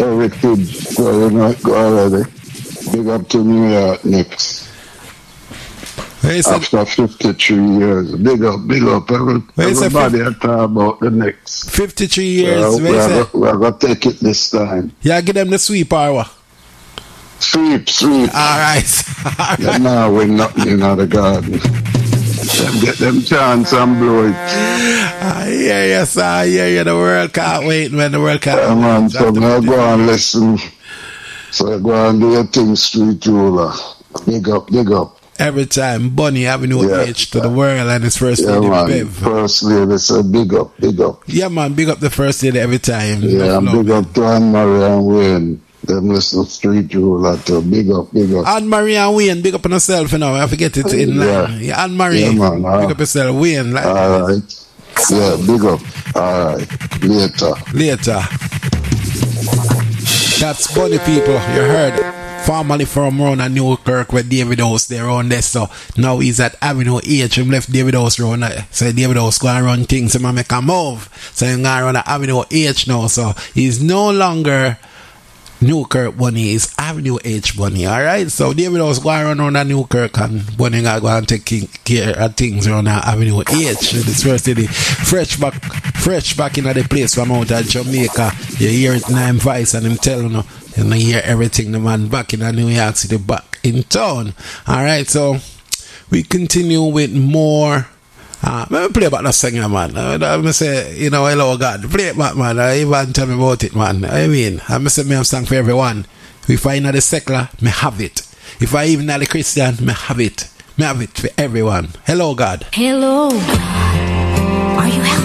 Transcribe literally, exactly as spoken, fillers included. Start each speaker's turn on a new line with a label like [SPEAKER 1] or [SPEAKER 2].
[SPEAKER 1] Heritage. Go, go already. Big up to New York next. After fifty-three years. Big up, big up. Every, everybody I talk about the next.
[SPEAKER 2] fifty-three years.
[SPEAKER 1] Yeah, we're going to take it this time.
[SPEAKER 2] Yeah, give them the sweep, or
[SPEAKER 1] Sweep, sweep.
[SPEAKER 2] All right. All
[SPEAKER 1] yeah, right. Now we're nothing in the garden. Get them chance and blow it.
[SPEAKER 2] I hear you, sir. I hear you. The world can't wait, man. The world can't
[SPEAKER 1] yeah,
[SPEAKER 2] wait.
[SPEAKER 1] Man, so I go and listen. So I go and do your thing, street ruler. Big up, big up.
[SPEAKER 2] Every time, Bunny Avenue
[SPEAKER 1] yeah,
[SPEAKER 2] H to yeah. the world and his first
[SPEAKER 1] yeah,
[SPEAKER 2] lady,
[SPEAKER 1] man.
[SPEAKER 2] Bev.
[SPEAKER 1] First lady, so big up, big up.
[SPEAKER 2] Yeah, man, big up the first lady every time.
[SPEAKER 1] Yeah, and big up to Anne-Marie and Wayne. Them listen street ruler too. Big up, big up.
[SPEAKER 2] Anne-Marie and Wayne, big up on yourself, you know. I forget it in line. Yeah, yeah Anne-Marie,
[SPEAKER 1] yeah, man, uh,
[SPEAKER 2] big up yourself. Wayne, like
[SPEAKER 1] all right. Yeah, big up. All right. Later.
[SPEAKER 2] Later. That's Bunny people, you heard. Formerly from around at Newkirk where David House there around there, so now he's at Avenue H. He left David House around there. So David House go and run things, so he make a move. So he's going around at Avenue H now. So he's no longer Newkirk Bunny, is Avenue H Bunny, alright? So David House go around around at Newkirk and Bunny go and take care of things around at Avenue H. This first day, fresh back fresh back in the place from out of Jamaica. You hear it in him voice and him telling you, you know, hear everything, the man back in New York City, back in town. Alright, so we continue with more. Uh, let me play about that singer, man. I uh, say, you know, hello God. Play it back, man. Uh, even tell me about it, man. I mean, I say me have song for everyone. If I know the secular, me have it. If I even know the Christian, me have it. Me have it for everyone. Hello God.
[SPEAKER 3] Hello God. Are you